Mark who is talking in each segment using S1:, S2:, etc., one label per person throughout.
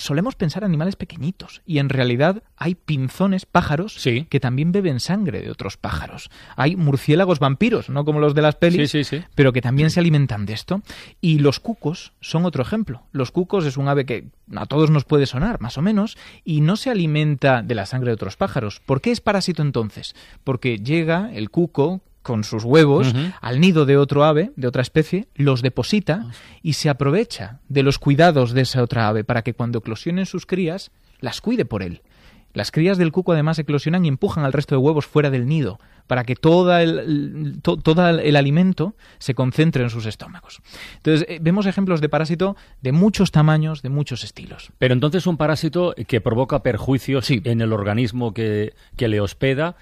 S1: solemos pensar animales pequeñitos y en realidad hay pinzones, pájaros, que también beben sangre de otros pájaros. Hay murciélagos vampiros, no como los de las pelis, pero que también se alimentan de esto. Y los cucos son otro ejemplo. Los cucos es un ave que a todos nos puede sonar, más o menos, y no se alimenta de la sangre de otros pájaros. ¿Por qué es parásito entonces? Porque llega el cuco con sus huevos al nido de otro ave, de otra especie, los deposita y se aprovecha de los cuidados de esa otra ave para que cuando eclosionen sus crías, las cuide por él. Las crías del cuco además eclosionan y empujan al resto de huevos fuera del nido para que todo el alimento se concentre en sus estómagos. Entonces, vemos ejemplos de parásito de muchos tamaños, de muchos estilos.
S2: Pero entonces un parásito que provoca perjuicios en el organismo que le hospeda,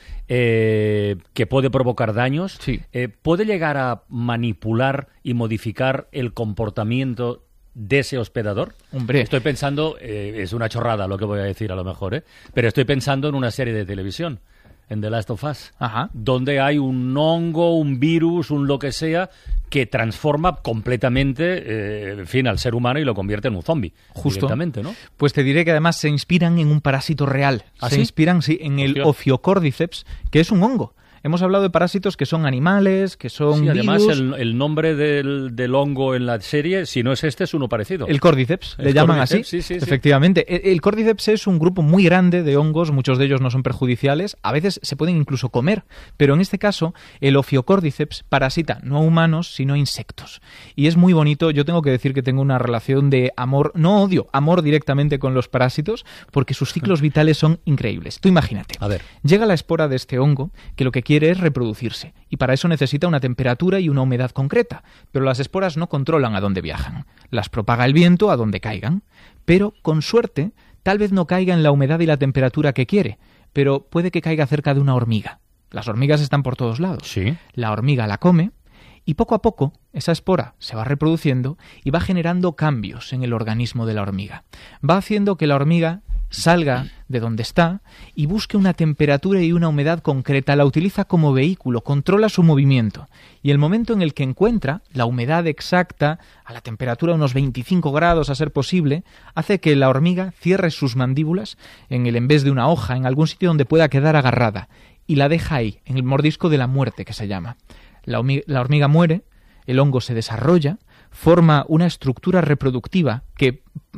S2: que puede provocar daños, ¿puede llegar a manipular y modificar el comportamiento de ese hospedador?
S1: Hombre.
S2: Estoy pensando, es una chorrada lo que voy a decir a lo mejor, pero estoy pensando en una serie de televisión, en The Last of Us, donde hay un hongo, un virus, un lo que sea, que transforma completamente, al ser humano y lo convierte en un zombie.
S1: Justo.
S2: Directamente, ¿no?
S1: Pues te diré que además se inspiran en un parásito real. Se inspiran, en el Ophiocordyceps, que es un hongo. Hemos hablado de parásitos que son animales, que son virus.
S2: Además el nombre del hongo en la serie, si no es este, es uno parecido.
S1: El Cordyceps, le llaman así.
S2: Sí.
S1: Efectivamente. El Cordyceps es un grupo muy grande de hongos, muchos de ellos no son perjudiciales, a veces se pueden incluso comer, pero en este caso el Ophiocordyceps parasita no a humanos, sino a insectos. Y es muy bonito, yo tengo que decir que tengo una relación de amor, no odio, amor directamente con los parásitos, porque sus ciclos vitales son increíbles. Tú imagínate, llega la espora de este hongo, que lo que quiere es reproducirse y para eso necesita una temperatura y una humedad concreta, pero las esporas no controlan a dónde viajan, las propaga el viento a donde caigan, pero con suerte tal vez no caiga en la humedad y la temperatura que quiere, pero puede que caiga cerca de una hormiga. Las hormigas están por todos lados. La hormiga la come y poco a poco esa espora se va reproduciendo y va generando cambios en el organismo de la hormiga. Va haciendo que la hormiga salga de donde está y busque una temperatura y una humedad concreta, la utiliza como vehículo, controla su movimiento. Y el momento en el que encuentra la humedad exacta, a la temperatura de unos 25 grados a ser posible, hace que la hormiga cierre sus mandíbulas en vez de una hoja, en algún sitio donde pueda quedar agarrada, y la deja ahí, en el mordisco de la muerte que se llama. La hormiga muere, el hongo se desarrolla, forma una estructura reproductiva que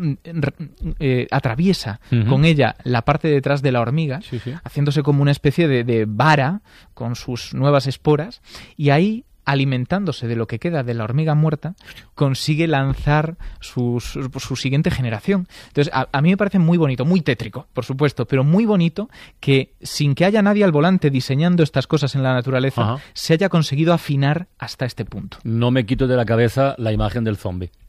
S1: atraviesa con ella la parte de detrás de la hormiga, haciéndose como una especie de vara con sus nuevas esporas, y ahí, alimentándose de lo que queda de la hormiga muerta, consigue lanzar su siguiente generación. Entonces, a mí me parece muy bonito, muy tétrico, por supuesto, pero muy bonito que, sin que haya nadie al volante diseñando estas cosas en la naturaleza, se haya conseguido afinar hasta este punto.
S2: No me quito de la cabeza la imagen del zombie.